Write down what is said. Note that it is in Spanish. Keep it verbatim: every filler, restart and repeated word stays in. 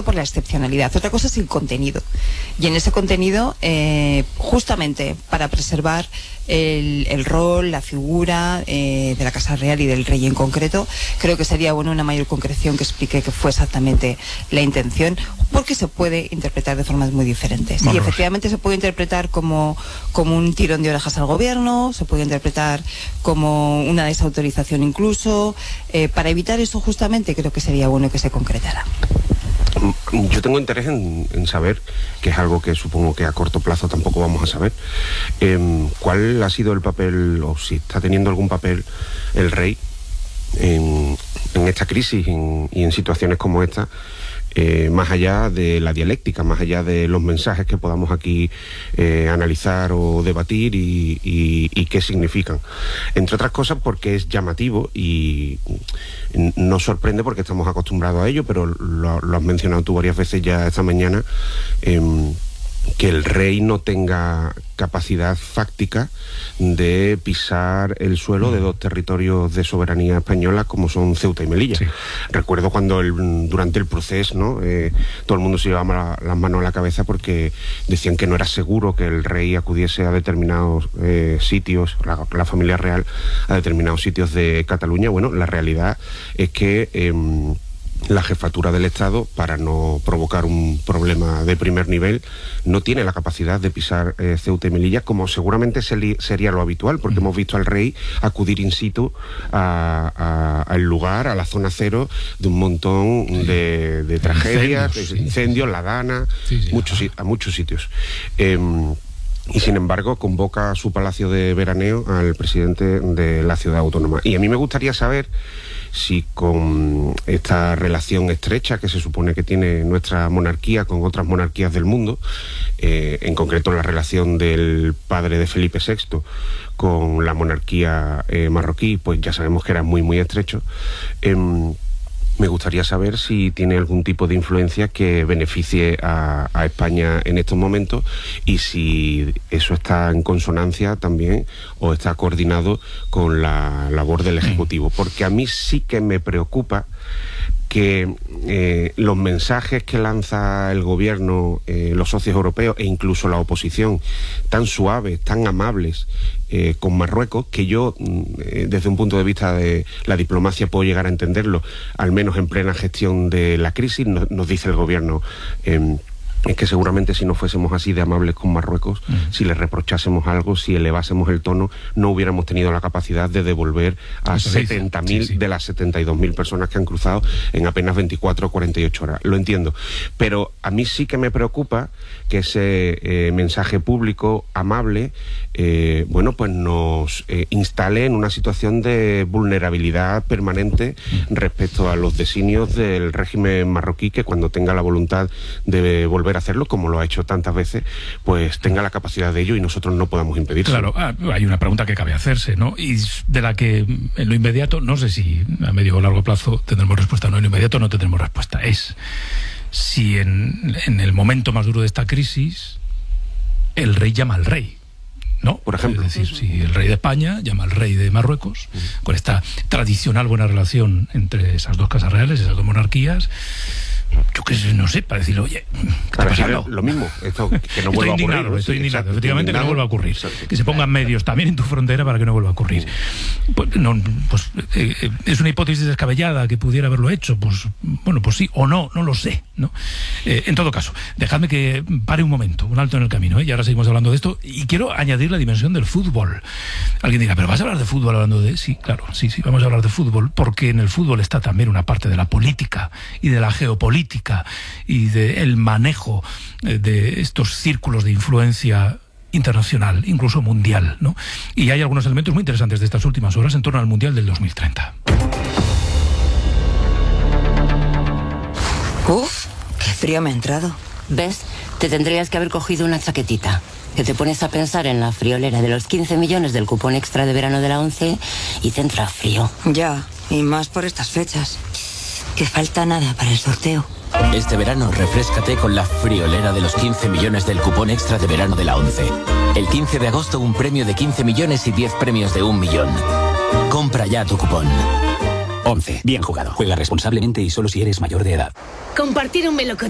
caracterizado por la excepcionalidad. Otra cosa es el contenido. Y en ese contenido, eh, justamente para preservar el, el rol, la figura eh, de la Casa Real y del rey en concreto, creo que sería bueno una mayor concreción que explique qué fue exactamente la intención, porque se puede interpretar de formas muy diferentes. Vamos. Y efectivamente se puede interpretar como, como un tirón de orejas al gobierno, se puede interpretar como una desautorización incluso. Eh, para evitar eso justamente creo que sería bueno que se concretara. Yo tengo interés en, en saber, que es algo que supongo que a corto plazo tampoco vamos a saber, eh, cuál ha sido el papel, o si está teniendo algún papel el rey en, en esta crisis en, y en situaciones como esta, eh, más allá de la dialéctica, más allá de los mensajes que podamos aquí eh, analizar o debatir y, y, y qué significan. Entre otras cosas porque es llamativo y no sorprende porque estamos acostumbrados a ello, pero lo, lo has mencionado tú varias veces ya esta mañana, eh, que el rey no tenga capacidad fáctica de pisar el suelo mm. de dos territorios de soberanía española como son Ceuta y Melilla. Sí. Recuerdo cuando el, durante el proceso, ¿no? Eh, todo el mundo se llevaba las manos a la cabeza porque decían que no era seguro que el rey acudiese a determinados eh, sitios, la, la familia real, a determinados sitios de Cataluña. Bueno, la realidad es que Eh, la jefatura del Estado, para no provocar un problema de primer nivel, no tiene la capacidad de pisar eh, Ceuta y Melilla, como seguramente se sería lo habitual, porque mm. hemos visto al rey acudir in situ al lugar, a la zona cero, de un montón sí. de, de tragedias, incendios, de incendios sí. La Dana, sí, sí, muchos, a muchos sitios. Eh, Y sin embargo convoca a su palacio de veraneo al presidente de la ciudad autónoma. Y a mí me gustaría saber si con esta relación estrecha que se supone que tiene nuestra monarquía con otras monarquías del mundo, eh, en concreto la relación del padre de Felipe sexto con la monarquía eh, marroquí, pues ya sabemos que era muy muy estrecho. Eh, Me gustaría saber si tiene algún tipo de influencia que beneficie a, a España en estos momentos y si eso está en consonancia también o está coordinado con la labor del Ejecutivo. Porque a mí sí que me preocupa que eh, los mensajes que lanza el gobierno, eh, los socios europeos e incluso la oposición, tan suaves, tan amables eh, con Marruecos, que yo eh, desde un punto de vista de la diplomacia puedo llegar a entenderlo, al menos en plena gestión de la crisis, no, nos dice el gobierno. Eh, Es que seguramente si no fuésemos así de amables con Marruecos, uh-huh. si le reprochásemos algo, si elevásemos el tono, no hubiéramos tenido la capacidad de devolver a setenta mil sí, sí. de las setenta y dos mil personas que han cruzado en apenas veinticuatro o cuarenta y ocho horas. Lo entiendo. Pero a mí sí que me preocupa que ese eh, mensaje público amable, eh, bueno, pues nos eh, instale en una situación de vulnerabilidad permanente uh-huh. respecto a los designios del régimen marroquí, que cuando tenga la voluntad de volver a hacerlo, como lo ha hecho tantas veces, pues tenga la capacidad de ello y nosotros no podamos impedirlo. Claro, ah, hay una pregunta que cabe hacerse, ¿no? Y de la que en lo inmediato, no sé si a medio o largo plazo tendremos respuesta, no, en lo inmediato no tendremos respuesta. Es si en, en el momento más duro de esta crisis el rey llama al rey, ¿no? Por ejemplo. Es decir, si el rey de España llama al rey de Marruecos, uh-huh. con esta tradicional buena relación entre esas dos casas reales, esas dos monarquías, yo qué sé, no sé, para decirle, oye, ¿qué está pasando? Lo mismo, esto que no vuelva a ocurrir. Estoy sí, indignado, exacto, efectivamente, indignado, que no vuelva a ocurrir. Exacto. Que se pongan medios también en tu frontera para que no vuelva a ocurrir. Pues, no, pues eh, es una hipótesis descabellada que pudiera haberlo hecho, pues bueno, pues sí o no, no lo sé, ¿no? Eh, en todo caso, dejadme que pare un momento, un alto en el camino, ¿eh? Y ahora seguimos hablando de esto, y quiero añadir la dimensión del fútbol. Alguien dirá, ¿pero vas a hablar de fútbol hablando de...? Sí, claro, sí, sí, vamos a hablar de fútbol, porque en el fútbol está también una parte de la política y de la geopolítica y del manejo de estos círculos de influencia internacional, incluso mundial, ¿no? Y hay algunos elementos muy interesantes de estas últimas horas en torno al Mundial del dos mil treinta. Uf, qué frío me ha entrado. ¿Ves? Te tendrías que haber cogido una chaquetita. Que te pones a pensar en la friolera de los quince millones del cupón extra de verano de la ONCE y te entra frío. Ya, y más por estas fechas. Que falta nada para el sorteo. Este verano refréscate con la friolera de los quince millones del cupón extra de verano de la ONCE. El quince de agosto un premio de quince millones y diez premios de un millón. Compra ya tu cupón. ONCE. Bien jugado. Juega responsablemente y solo si eres mayor de edad. Compartir un melocotón